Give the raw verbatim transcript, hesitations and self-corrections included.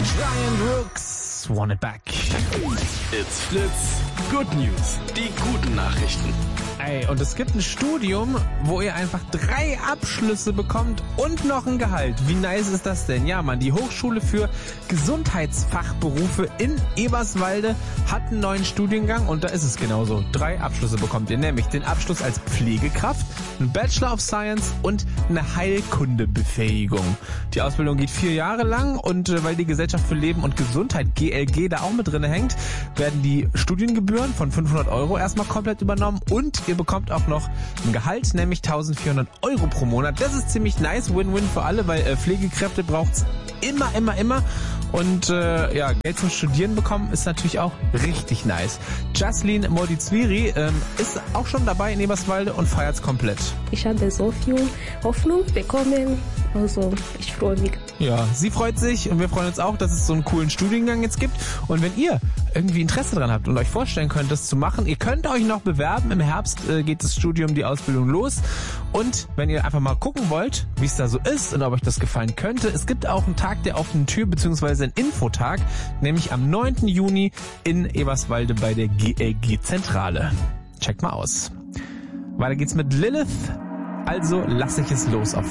Giant Rooks, Want It Back. It's Flitz. Good News. Die guten Nachrichten. Ey, und es gibt ein Studium, wo ihr einfach drei Abschlüsse bekommt und noch ein Gehalt. Wie nice ist das denn? Ja, Mann, die Hochschule für Gesundheitsfachberufe in Eberswalde hat einen neuen Studiengang und da ist es genauso. Drei Abschlüsse bekommt ihr, nämlich den Abschluss als Pflegekraft, einen Bachelor of Science und eine Heilkundebefähigung. Die Ausbildung geht vier Jahre lang und äh, weil die Gesellschaft für Leben und Gesundheit, G L G, da auch mit drin hängt, werden die Studiengebühren von fünfhundert Euro erstmal komplett übernommen und ihr bekommt auch noch ein Gehalt, nämlich eintausendvierhundert Euro pro Monat. Das ist ziemlich nice, Win-Win für alle, weil äh, Pflegekräfte braucht's immer, immer, immer. Und äh, ja, Geld zum Studieren bekommen ist natürlich auch richtig nice. Jaslin Modizviri ähm, ist auch schon dabei in Eberswalde und feiert's komplett. Ich habe so viel Hoffnung bekommen, also ich freue mich. Ja, sie freut sich und wir freuen uns auch, dass es so einen coolen Studiengang jetzt gibt. Und wenn ihr irgendwie Interesse dran habt und euch vorstellen könnt, das zu machen, ihr könnt euch noch bewerben. Im Herbst äh, geht das Studium, die Ausbildung los. Und wenn ihr einfach mal gucken wollt, wie es da so ist und ob euch das gefallen könnte, es gibt auch einen Tag der offenen Tür, beziehungsweise einen Infotag, nämlich am neunten Juni in Eberswalde bei der G L G-Zentrale. Checkt mal aus. Weiter geht's mit Lilith, also lasse ich es los auf